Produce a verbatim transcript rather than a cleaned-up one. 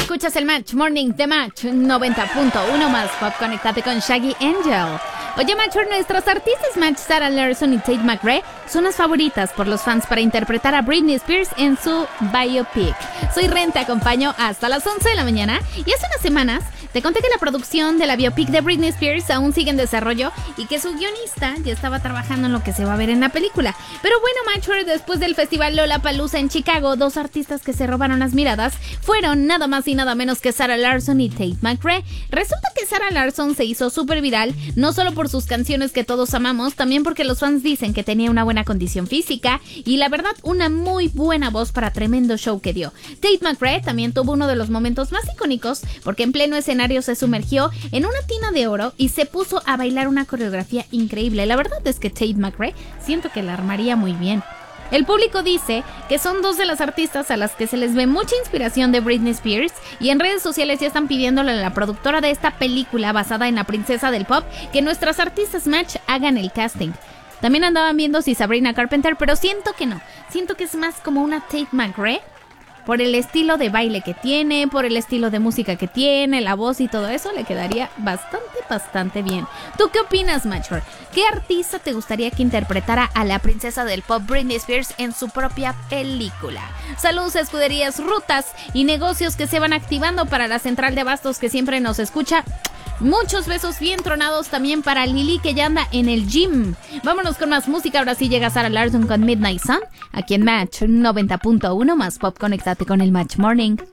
Escuchas el Match Morning de Match noventa punto uno más pop. Conéctate con Shaggy Angel. Oye, Match, nuestros artistas Match, Sarah Larson y Tate McRae son las favoritas por los fans para interpretar a Britney Spears en su biopic. Soy Ren, te acompaño hasta las once de la mañana y hace unas semanas te conté que la producción de la biopic de Britney Spears aún sigue en desarrollo y que su guionista ya estaba trabajando en lo que se va a ver en la película. Pero bueno, Matcher, después del festival Lollapalooza en Chicago, dos artistas que se robaron las miradas fueron nada más y nada menos que Sarah Larson y Tate McRae. Resulta que Sarah Larson se hizo súper viral, no solo por sus canciones que todos amamos, también porque los fans dicen que tenía una buena condición física y la verdad una muy buena voz para tremendo show que dio. Tate McRae también tuvo uno de los momentos más icónicos porque en pleno escenario se sumergió en una tina de oro y se puso a bailar una coreografía increíble. La verdad es que Tate McRae siento que la armaría muy bien. El público dice que son dos de las artistas a las que se les ve mucha inspiración de Britney Spears y en redes sociales ya están pidiéndole a la productora de esta película basada en la princesa del pop que nuestras artistas Match hagan el casting. También andaban viendo si Sabrina Carpenter, pero siento que no. Siento que es más como una Tate McRae por el estilo de baile que tiene, por el estilo de música que tiene, la voz y todo eso, le quedaría bastante, bastante bien. ¿Tú qué opinas, Matcher? ¿Qué artista te gustaría que interpretara a la princesa del pop Britney Spears en su propia película? Saludos a escuderías, rutas y negocios que se van activando para la central de abastos que siempre nos escucha. Muchos besos bien tronados también para Lili, que ya anda en el gym. Vámonos con más música. Ahora sí llega Sarah Larson con Midnight Sun aquí en Match noventa punto uno más pop. Conéctate con el Match Morning.